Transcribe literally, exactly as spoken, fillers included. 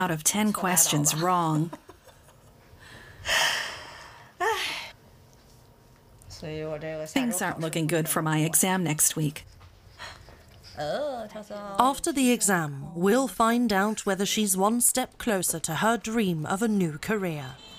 out of ten questions wrong. 所以我这个下周 Things 考试 aren't looking good for my exam next week. 哦，跳蚤。 After the exam, we'll find out whether she's one step closer to her dream of a new career.